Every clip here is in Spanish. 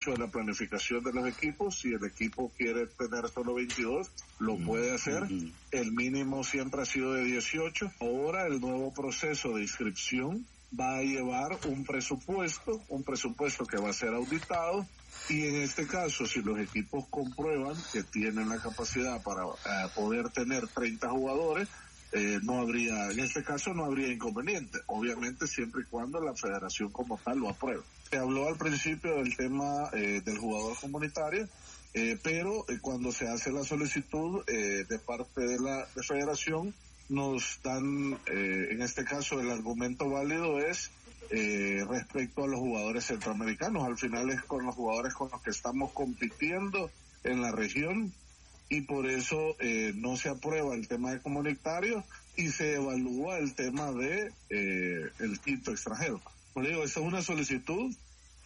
de la planificación de los equipos. Si el equipo quiere tener solo 22, lo puede hacer. El mínimo siempre ha sido de 18. Ahora el nuevo proceso de inscripción va a llevar un presupuesto que va a ser auditado, y en este caso, si los equipos comprueban que tienen la capacidad para poder tener 30 jugadores, en este caso no habría inconveniente, obviamente siempre y cuando la federación como tal lo apruebe. Se habló al principio del tema del jugador comunitario, pero cuando se hace la solicitud de parte de la federación, nos dan, en este caso el argumento válido es respecto a los jugadores centroamericanos. Al final es con los jugadores con los que estamos compitiendo en la región, y por eso no se aprueba el tema de comunitario y se evalúa el tema de el quinto extranjero. Como digo, esta es una solicitud.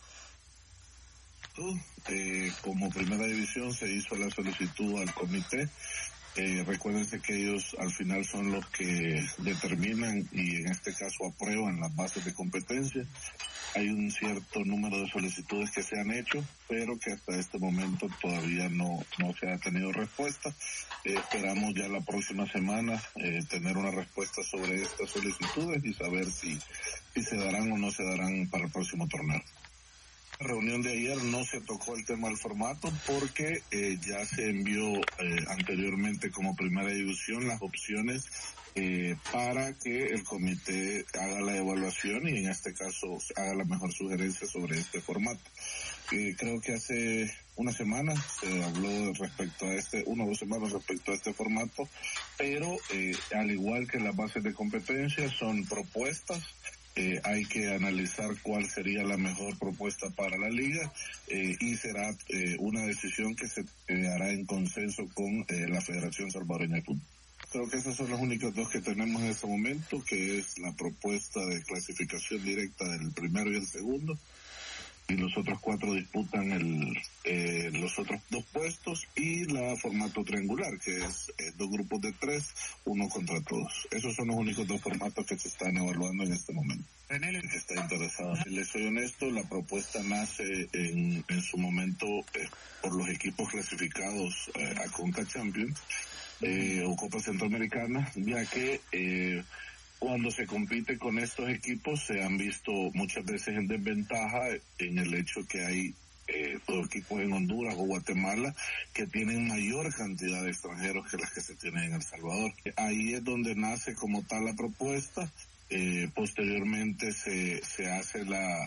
Como primera división se hizo la solicitud al comité. Recuérdense que ellos al final son los que determinan y en este caso aprueban las bases de competencia. Hay un cierto número de solicitudes que se han hecho, pero que hasta este momento todavía no se ha tenido respuesta. Esperamos ya la próxima semana tener una respuesta sobre estas solicitudes y saber si se darán o no se darán para el próximo torneo. La reunión de ayer no se tocó el tema del formato porque ya se envió anteriormente como primera división las opciones para que el comité haga la evaluación y en este caso haga la mejor sugerencia sobre este formato. Creo que hace una semana se habló respecto a una o 2 semanas respecto a este formato, pero al igual que las bases de competencia son propuestas. Hay que analizar cuál sería la mejor propuesta para la liga y será una decisión que se hará en consenso con la Federación Salvadoreña de Fútbol. Creo que esas son las únicas dos que tenemos en este momento, que es la propuesta de clasificación directa del primero y el segundo, y los otros 4 disputan los otros 2 puestos, y la formato triangular, que es 2 grupos de 3, 1 contra todos. Esos son los únicos 2 formatos que se están evaluando en este momento. René, que está interesado. Les soy honesto, la propuesta nace en su momento por los equipos clasificados a Conca Champions o Copa Centroamericana, ya que cuando se compite con estos equipos se han visto muchas veces en desventaja en el hecho que hay equipos en Honduras o Guatemala que tienen mayor cantidad de extranjeros que las que se tienen en El Salvador. Ahí es donde nace como tal la propuesta. Posteriormente se hace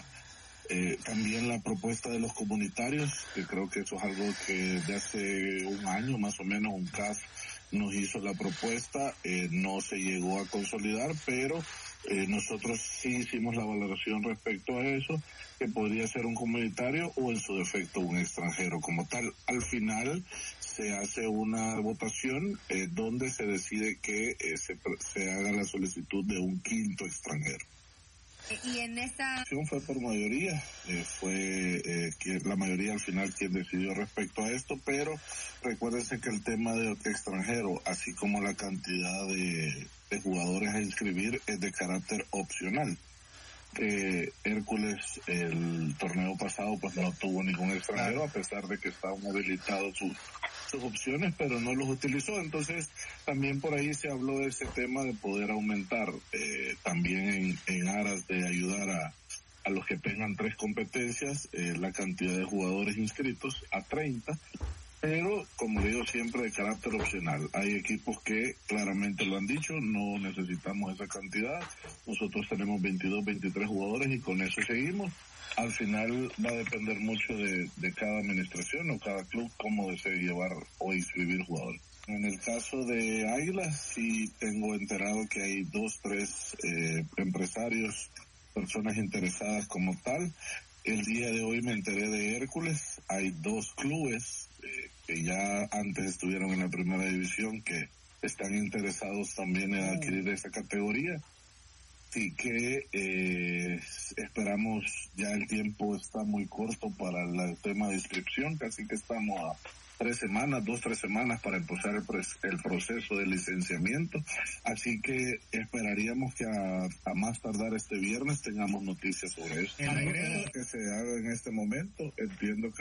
también la propuesta de los comunitarios, que creo que eso es algo que desde hace un año más o menos un CAS nos hizo la propuesta, no se llegó a consolidar, pero nosotros sí hicimos la valoración respecto a eso, que podría ser un comunitario o en su defecto un extranjero como tal. Al final se hace una votación donde se decide que se haga la solicitud de un quinto extranjero. Y en esta acción fue por mayoría, fue que la mayoría al final quien decidió respecto a esto, pero recuérdense que el tema de extranjero, así como la cantidad de jugadores a inscribir, es de carácter opcional. Hércules el torneo pasado pues no tuvo ningún extranjero, a pesar de que estaban habilitados sus opciones, pero no los utilizó. Entonces también por ahí se habló de ese tema de poder aumentar también en aras de ayudar a los que tengan 3 competencias la cantidad de jugadores inscritos a 30, pero como digo siempre de carácter opcional. Hay equipos que claramente lo han dicho, no necesitamos esa cantidad, nosotros tenemos 22, 23 jugadores y con eso seguimos. Al final va a depender mucho de cada administración o cada club cómo desee llevar o inscribir jugadores. En el caso de Águilas sí tengo enterado que hay 2, 3 empresarios, personas interesadas como tal. El día de hoy me enteré de Hércules, hay 2 clubes que ya antes estuvieron en la primera división que están interesados también en adquirir esa categoría. Así que esperamos, ya el tiempo está muy corto para el tema de inscripción, casi que estamos a 3 semanas, 2-3 semanas para empezar el proceso de licenciamiento, así que esperaríamos que a más tardar este viernes tengamos noticias sobre esto. Que se haga en este momento, entiendo que